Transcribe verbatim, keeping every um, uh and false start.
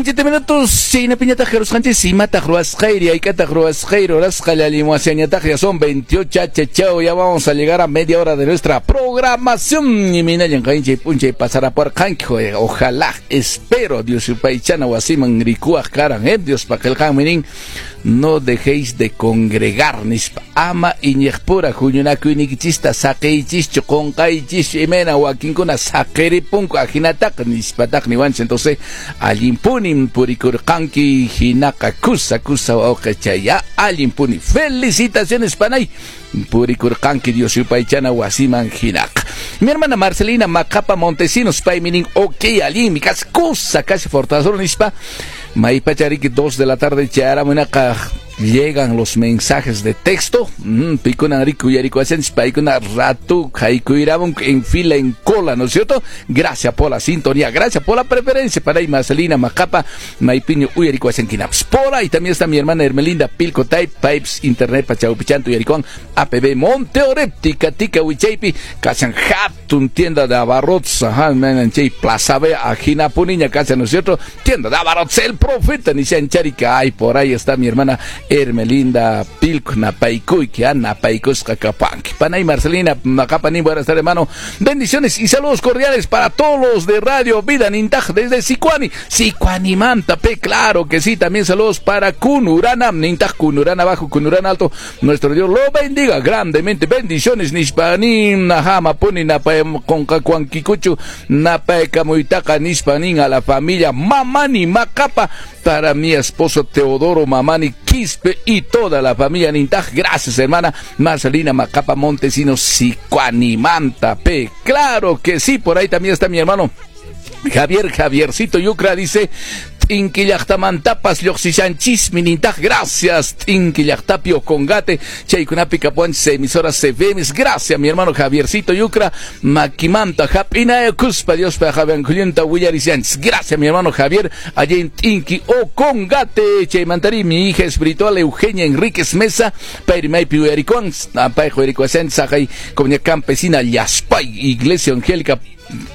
veintisiete minutos, China Piñata Jeros Sánchez y Mata Ruas Jairi, Aikata Ruas Jairo, las Jalalimuaseñata, ya son veintiocho, chao, ya vamos a llegar a media hora de nuestra programación. Y mina Yancainche y Punche pasará por Canjo, ojalá, espero, Dios y Paichana, Guasiman, Ricua, Karan, eh, Dios para que el Jaminin no dejéis de congregar, Nispa, ama y Ñejpura, Juñunaku y Nikichista, Sakeichis, Choconcaichis, Imena, Huaquincuna, Sakeri Punco, Ajinatak, Nispatak, Niwanch, entonces, Alimpunim, Purikurkanki, Hinaka, Kusa, Kusa, Okachaya, Alimpuni, felicitaciones, Panay, Purikurkanki, Dios y Paichana, Guasiman, Hinak. Mi hermana Marcelina Macapa Montesinos, Paiminin, ok, Alimicas, Kusa, casi Fortazor, Nispa, Maipachariki, dos de la tarde, Charamunaka. Llegan los mensajes de texto. Picuna rico y aricuacense, paicuna ratu, caicurabun en fila, en cola, ¿no es cierto? Gracias por la sintonía, gracias por la preferencia para ir Marcelina Macapa, Maipiño, Uyaricuacen, Kinaps. Por ahí también está mi hermana Hermelinda Pilco Type, Pipes, Internet, Pachau Pichanto, Uyaricuan, A P B, Monteoréptica, Tica, Huichaipi, Casan Hatun, tienda de abarrots, ajá, Menanchei, Plaza B, Ajina Puniña, casa, ¿no es cierto? Tienda de abarrots, el profeta, ni sean charica, ay, por ahí está mi hermana Hermelinda Pilco, Napaicuy, que Napaicus, Cacapanqui. Panay Marcelina, Macapani, buenas tardes, hermano. Bendiciones y saludos cordiales para todos los de Radio Vida Nintaj desde Sicuani, Sicuani Mantape, claro que sí. También saludos para Kunurana, Nintaj, Kunurana Bajo, Kunurana Alto. Nuestro Dios lo bendiga grandemente. Bendiciones, Nispanin, Najama, Puni, Napae, Concacuanquicuchu, Napae, Camuitaca, Nispanin, a la familia Mamani, Macapa, para mi esposo Teodoro Mamani Quispe y toda la familia Nintaj. Gracias, hermana Marcelina Macapa Montesinos, Sicuanimanta P. Claro que sí, por ahí también está mi hermano Javier, Javiercito Yucra, dice Tinquillactamantapas, Yoxichanchis, Minintaj, gracias, Tinquillactapio Congate, Chaycunapi Capuanche, emisoras C V M S, gracias, mi hermano Javiercito Yucra, Maquimanta, Japina, Cuspa, Dios para Javier Julienta, Willaricianch, gracias, mi hermano Javier, allá en Tinqui, O Congate, Chaymantari, mi hija espiritual Eugenia Enríquez Mesa, Pairimay Piuericuan, Apaijo Ericuacen, Sajay, Comunidad Campesina, Yaspay, Iglesia Angélica,